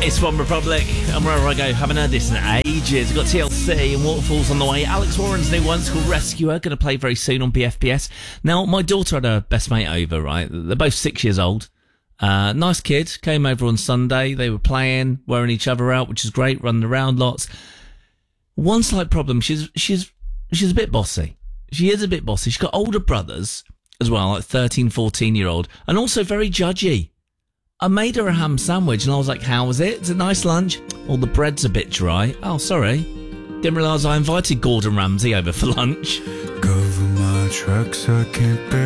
It's One Republic, and wherever I go, haven't heard this in ages. We've got TLC and Waterfalls on the way. Alex Warren's new one's called Rescuer, going to play very soon on BFBS. Now, my daughter had her best mate over, right? They're both 6 years old. Nice kid, came over on Sunday. They were playing, wearing each other out, which is great, running around lots. One slight problem, she's a bit bossy. She is a bit bossy. She's got older brothers as well, like 13, 14-year-old, and also very judgy. I made her a ham sandwich and I was like, how was it? It's a nice lunch. Oh, the bread's a bit dry. Oh, sorry. Didn't realise I invited Gordon Ramsay over for lunch. Cover my tracks, I can't bear